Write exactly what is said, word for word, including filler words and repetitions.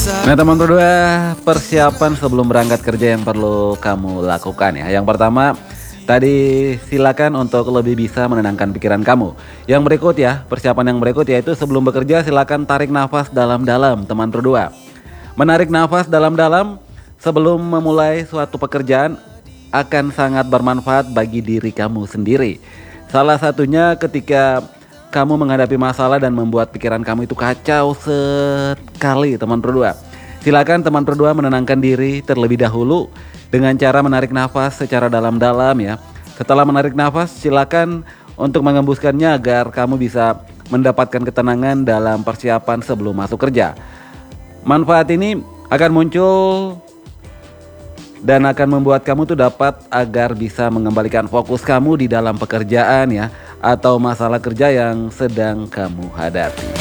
Nah teman berdua, persiapan sebelum berangkat kerja yang perlu kamu lakukan ya. Yang pertama, tadi silakan untuk lebih bisa menenangkan pikiran kamu. Yang berikut ya, persiapan yang berikut yaitu sebelum bekerja silakan tarik nafas dalam-dalam teman berdua. Menarik nafas dalam-dalam sebelum memulai suatu pekerjaan akan sangat bermanfaat bagi diri kamu sendiri. Salah satunya ketika kamu menghadapi masalah dan membuat pikiran kamu itu kacau sekali teman berdua. Silakan teman berdua menenangkan diri terlebih dahulu dengan cara menarik nafas secara dalam-dalam ya. Setelah menarik nafas silakan untuk mengembuskannya agar kamu bisa mendapatkan ketenangan dalam persiapan sebelum masuk kerja. Manfaat ini akan muncul dan akan membuat kamu tuh dapat agar bisa mengembalikan fokus kamu di dalam pekerjaan ya, atau masalah kerja yang sedang kamu hadapi.